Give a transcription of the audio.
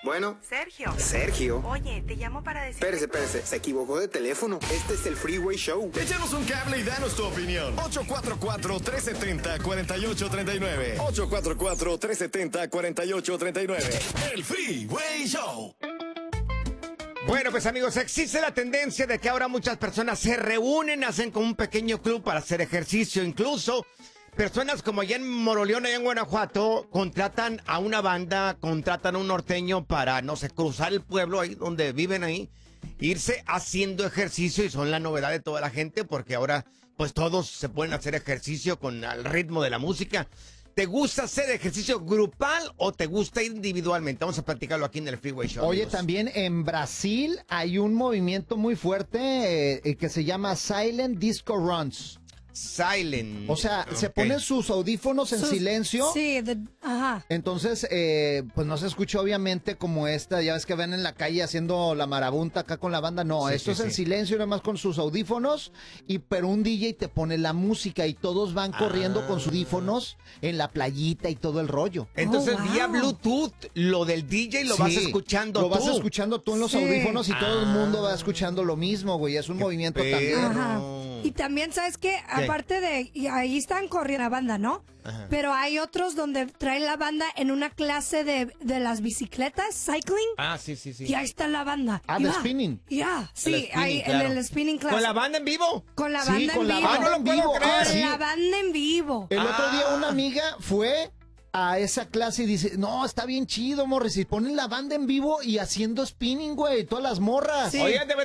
Bueno. Sergio. Sergio. Oye, te llamo para decir... Espérese, se equivocó de teléfono. Este es el Freeway Show. Échanos un cable y danos tu opinión. 844-370-4839. 844-370-4839. El Freeway Show. Bueno, pues amigos, existe la tendencia de que ahora muchas personas se reúnen, hacen como un pequeño club para hacer ejercicio. Incluso personas como allá en Moroleón, allá en Guanajuato, contratan a una banda, contratan a un norteño para, no sé, cruzar el pueblo ahí donde viven ahí, irse haciendo ejercicio, y son la novedad de toda la gente porque ahora pues todos se pueden hacer ejercicio con el ritmo de la música. ¿Te gusta hacer ejercicio grupal o te gusta ir individualmente? Vamos a platicarlo aquí en el Freeway Show. Oye, amigos. también en Brasil hay un movimiento muy fuerte que se llama Silent Disco Runs. Silent. O sea, se ponen sus audífonos en silencio. Sí, ajá. Entonces, pues no se escucha obviamente como esta, ya ves que ven en la calle haciendo la marabunta acá con la banda. No, Sí, esto sí, es en sí. silencio nada más con sus audífonos, pero un DJ te pone la música y todos van corriendo con sus audífonos en la playita y todo el rollo. Entonces, wow. vía Bluetooth, lo del DJ lo vas escuchando lo tú. vas escuchando tú en los Sí. audífonos y todo el mundo va escuchando lo mismo, güey. Es un movimiento también. Ajá. Y también, ¿sabes qué? Aparte de... Y ahí están corriendo la banda, ¿no? Ajá. Pero hay otros donde traen la banda en una clase de las bicicletas, cycling. Ah, sí, sí, sí. Y ahí está la banda. Ah, Y de va. spinning. Ya, sí, El spinning, ahí claro. en el spinning class. ¿Con la banda en vivo? Con la Sí, banda con en la vivo. banda en vivo. creer. Con Sí. la banda en vivo. El otro día una amiga fue a esa clase y dice, no, está bien chido, Morris, y ponen la banda en vivo y haciendo spinning, güey, todas las morras. Sí. Oigan,